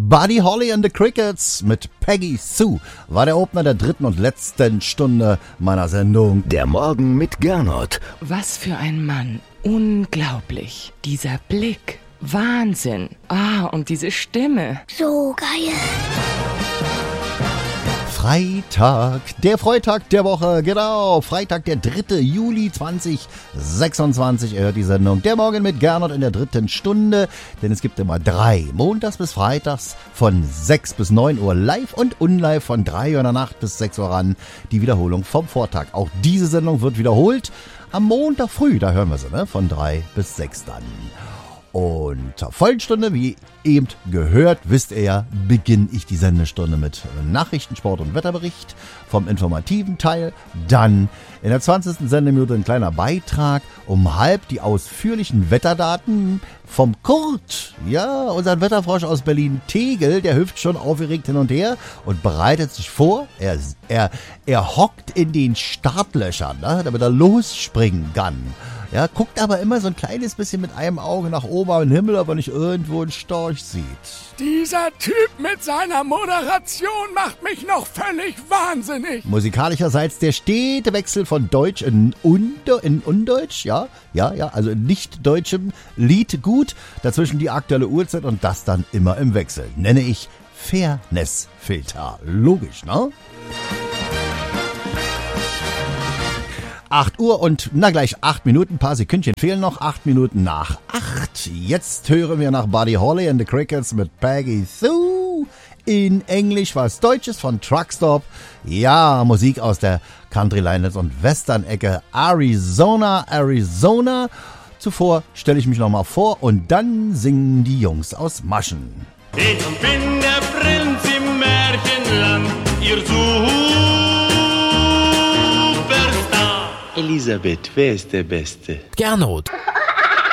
Buddy Holly and the Crickets mit Peggy Sue war der Opener der dritten und letzten Stunde meiner Sendung. Der Morgen mit Gernot. Was für ein Mann. Unglaublich. Dieser Blick. Wahnsinn. Und diese Stimme. So geil. Freitag, der Freitag der Woche, genau, Freitag, der 3. Juli 2026, hört die Sendung Der Morgen mit Gernot in der dritten Stunde, denn es gibt immer 3, montags bis freitags von 6 bis 9 Uhr live und unlive von 3 Uhr in der Nacht bis 6 Uhr ran, die Wiederholung vom Vortag. Auch diese Sendung wird wiederholt am Montag früh, da hören wir sie, ne? Von 3 bis 6 dann. Und zur vollen Stunde, wie eben gehört, wisst ihr ja, beginne ich die Sendestunde mit Nachrichten, Sport und Wetterbericht vom informativen Teil. Dann in der 20. Sendeminute ein kleiner Beitrag, um halb die ausführlichen Wetterdaten vom Kurt. Ja, unser Wetterfrosch aus Berlin-Tegel, der hüpft schon aufgeregt hin und her und bereitet sich vor. Er hockt in den Startlöchern, ne, damit er losspringen kann. Ja, guckt aber immer so ein kleines bisschen mit einem Auge nach oben am Himmel, aber nicht irgendwo einen Storch sieht. Dieser Typ mit seiner Moderation macht mich noch völlig wahnsinnig. Musikalischerseits der stete Wechsel von Deutsch in Undeutsch, ja, also in nicht deutschem Lied gut, dazwischen die aktuelle Uhrzeit und das dann immer im Wechsel. Nenne ich Fairness-Filter. Logisch, ne? 8 Uhr und gleich 8 Minuten, ein paar Sekündchen fehlen noch, 8 Minuten nach 8. Jetzt hören wir nach Buddy Holly and the Crickets mit Peggy Sue. In Englisch was Deutsches von Truckstop. Ja, Musik aus der Country Line und Western-Ecke Arizona. Zuvor stelle ich mich nochmal vor und dann singen die Jungs aus Maschen. Ich bin der Prinz im Märchenland, ihr Superstar. Elisabeth, wer ist der Beste? Gernot.